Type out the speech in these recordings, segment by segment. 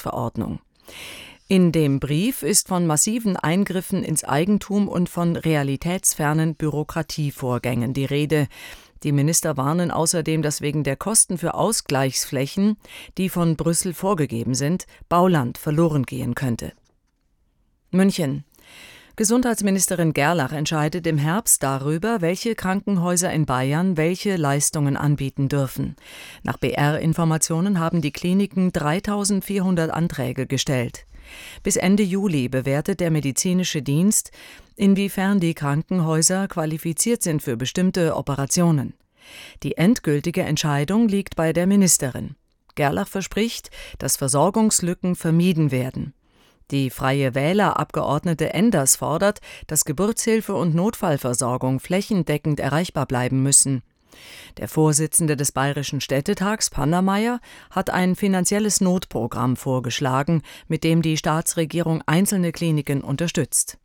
Verordnung. In dem Brief ist von massiven Eingriffen ins Eigentum und von realitätsfernen Bürokratievorgängen die Rede. Die Minister warnen außerdem, dass wegen der Kosten für Ausgleichsflächen, die von Brüssel vorgegeben sind, Bauland verloren gehen könnte. München. Gesundheitsministerin Gerlach entscheidet im Herbst darüber, welche Krankenhäuser in Bayern welche Leistungen anbieten dürfen. Nach BR-Informationen haben die Kliniken 3.400 Anträge gestellt. Bis Ende Juli bewertet der medizinische Dienst, inwiefern die Krankenhäuser qualifiziert sind für bestimmte Operationen. Die endgültige Entscheidung liegt bei der Ministerin. Gerlach verspricht, dass Versorgungslücken vermieden werden. Die Freie Wähler-Abgeordnete Enders fordert, dass Geburtshilfe und Notfallversorgung flächendeckend erreichbar bleiben müssen. Der Vorsitzende des Bayerischen Städtetags, Pannermeier, hat ein finanzielles Notprogramm vorgeschlagen, mit dem die Staatsregierung einzelne Kliniken unterstützt.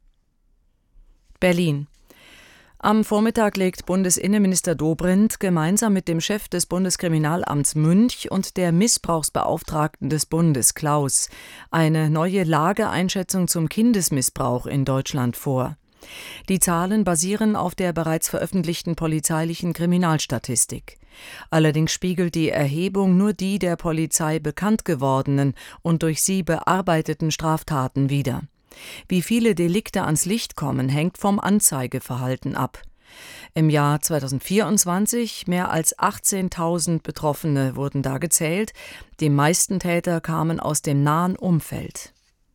Berlin. Am Vormittag legt Bundesinnenminister Dobrindt gemeinsam mit dem Chef des Bundeskriminalamts Münch und der Missbrauchsbeauftragten des Bundes Klaus eine neue Lageeinschätzung zum Kindesmissbrauch in Deutschland vor. Die Zahlen basieren auf der bereits veröffentlichten polizeilichen Kriminalstatistik. Allerdings spiegelt die Erhebung nur die der Polizei bekannt gewordenen und durch sie bearbeiteten Straftaten wider. Wie viele Delikte ans Licht kommen, hängt vom Anzeigeverhalten ab. Im Jahr 2024 mehr als 18.000 Betroffene wurden da gezählt. Die meisten Täter kamen aus dem nahen Umfeld.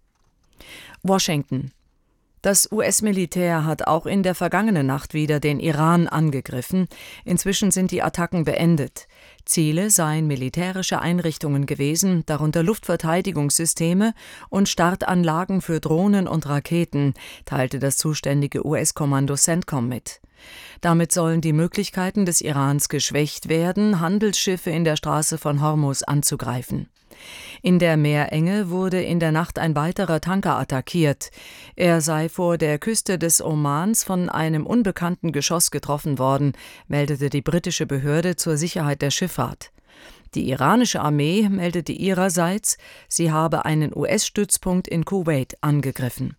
Washington. Das US-Militär hat auch in der vergangenen Nacht wieder den Iran angegriffen. Inzwischen sind die Attacken beendet. Ziele seien militärische Einrichtungen gewesen, darunter Luftverteidigungssysteme und Startanlagen für Drohnen und Raketen, teilte das zuständige US-Kommando CENTCOM mit. Damit sollen die Möglichkeiten des Irans geschwächt werden, Handelsschiffe in der Straße von Hormuz anzugreifen. In der Meerenge wurde in der Nacht ein weiterer Tanker attackiert. Er sei vor der Küste des Omans von einem unbekannten Geschoss getroffen worden, meldete die britische Behörde zur Sicherheit der Schifffahrt. Die iranische Armee meldete ihrerseits, sie habe einen US-Stützpunkt in Kuwait angegriffen.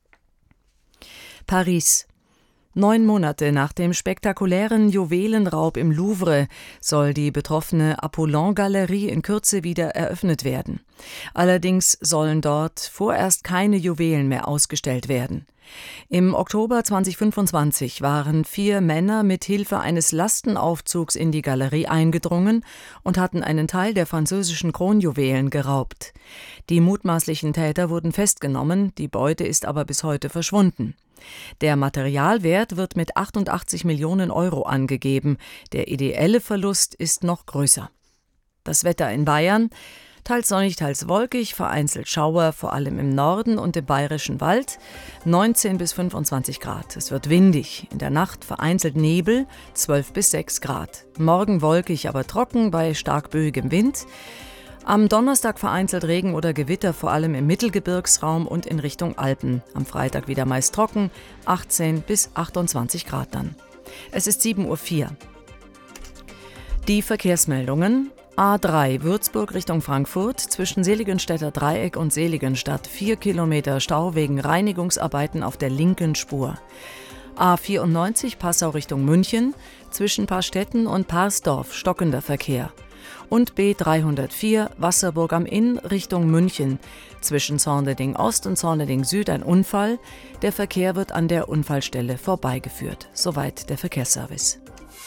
Paris. 9 Monate nach dem spektakulären Juwelenraub im Louvre soll die betroffene Apollon-Galerie in Kürze wieder eröffnet werden. Allerdings sollen dort vorerst keine Juwelen mehr ausgestellt werden. Im Oktober 2025 waren 4 Männer mit Hilfe eines Lastenaufzugs in die Galerie eingedrungen und hatten einen Teil der französischen Kronjuwelen geraubt. Die mutmaßlichen Täter wurden festgenommen, die Beute ist aber bis heute verschwunden. Der Materialwert wird mit 88 Millionen Euro angegeben. Der ideelle Verlust ist noch größer. Das Wetter in Bayern: teils sonnig, teils wolkig, vereinzelt Schauer, vor allem im Norden und im Bayerischen Wald, 19 bis 25 Grad. Es wird windig, in der Nacht vereinzelt Nebel, 12 bis 6 Grad. Morgen wolkig, aber trocken bei stark böigem Wind. Am Donnerstag vereinzelt Regen oder Gewitter, vor allem im Mittelgebirgsraum und in Richtung Alpen. Am Freitag wieder meist trocken, 18 bis 28 Grad dann. Es ist 7:04 Uhr. Die Verkehrsmeldungen: A3 Würzburg Richtung Frankfurt, zwischen Seligenstädter Dreieck und Seligenstadt 4 Kilometer Stau wegen Reinigungsarbeiten auf der linken Spur. A94 Passau Richtung München, zwischen Paarstetten und Parsdorf stockender Verkehr. Und B304 Wasserburg am Inn Richtung München, zwischen Zorneding Ost und Zorneding Süd ein Unfall. Der Verkehr wird an der Unfallstelle vorbeigeführt. Soweit der Verkehrsservice.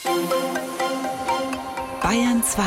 Bayern 2.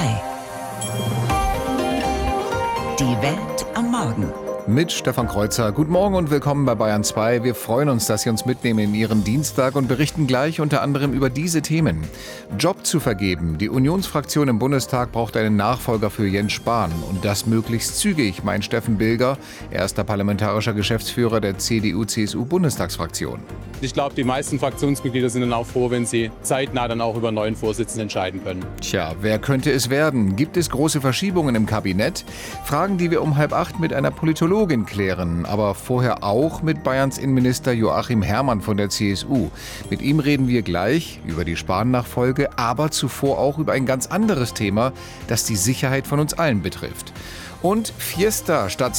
Die Welt am Morgen. Mit Stefan Kreuzer. Guten Morgen und willkommen bei Bayern 2. Wir freuen uns, dass Sie uns mitnehmen in Ihren Dienstag und berichten gleich unter anderem über diese Themen. Job zu vergeben. Die Unionsfraktion im Bundestag braucht einen Nachfolger für Jens Spahn. Und das möglichst zügig, meint Steffen Bilger, erster parlamentarischer Geschäftsführer der CDU-CSU-Bundestagsfraktion. Ich glaube, die meisten Fraktionsmitglieder sind dann auch froh, wenn sie zeitnah dann auch über einen neuen Vorsitzenden entscheiden können. Tja, wer könnte es werden? Gibt es große Verschiebungen im Kabinett? Fragen, die wir um 7:30 mit einer Politologin klären, aber vorher auch mit Bayerns Innenminister Joachim Herrmann von der CSU. Mit ihm reden wir gleich über die Spahn-Nachfolge, aber zuvor auch über ein ganz anderes Thema, das die Sicherheit von uns allen betrifft. Und Fiesta statt